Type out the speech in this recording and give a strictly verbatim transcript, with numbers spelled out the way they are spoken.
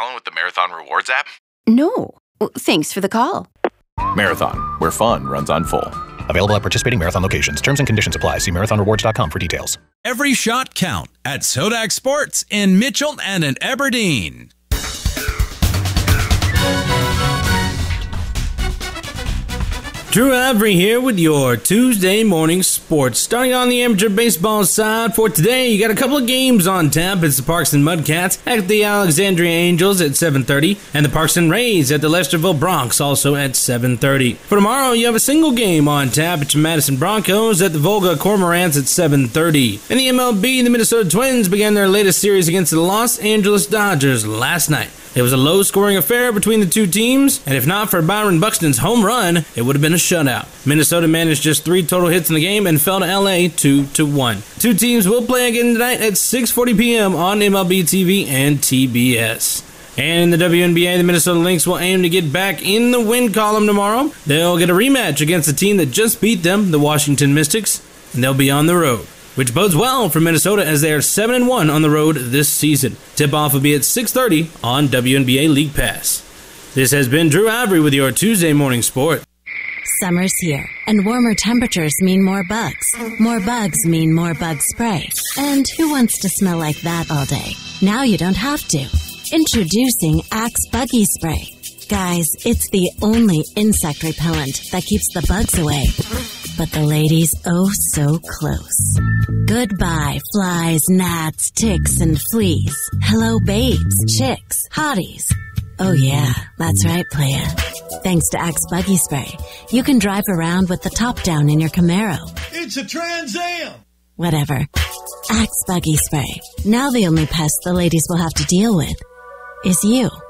Allen with the Marathon Rewards app? No. Well, thanks for the call. Marathon, where fun runs on full. Available at participating Marathon locations. Terms and conditions apply. See marathon rewards dot com for details. Every shot count at Sodak Sports in Mitchell and in Aberdeen. Drew Avery here with your Tuesday morning sports. Starting on the amateur baseball side for today, you got a couple of games on tap. It's the Parkston Mudcats at the Alexandria Angels at seven thirty, and the Parkston Rays at the Lesterville Bronx also at seven thirty. For tomorrow, you have a single game on tap. It's Madison Broncos at the Volga Cormorants at seven thirty. In the M L B, the Minnesota Twins began their latest series against the Los Angeles Dodgers last night. It was a low-scoring affair between the two teams, and if not for Byron Buxton's home run, it would have been a shutout. Minnesota managed just three total hits in the game and fell to L A two to one. Two teams will play again tonight at six forty p.m. on M L B T V and T B S. And in the W N B A, the Minnesota Lynx will aim to get back in the win column tomorrow. They'll get a rematch against the team that just beat them, the Washington Mystics, and they'll be on the road, which bodes well for Minnesota as they are seven and one on the road this season. Tip-off will be at six thirty on W N B A League Pass. This has been Drew Avery with your Tuesday Morning Sport. Summer's here, and warmer temperatures mean more bugs. More bugs mean more bug spray. And who wants to smell like that all day? Now you don't have to. Introducing Axe Buggy Spray. Guys, it's the only insect repellent that keeps the bugs away. But the ladies, oh so close. Goodbye, flies, gnats, ticks, and fleas. Hello, babes, chicks, hotties. Oh yeah, that's right, playa. Thanks to Axe Buggy Spray, you can drive around with the top down in your Camaro. It's a Trans Am! Whatever. Axe Buggy Spray. Now the only pest the ladies will have to deal with is you.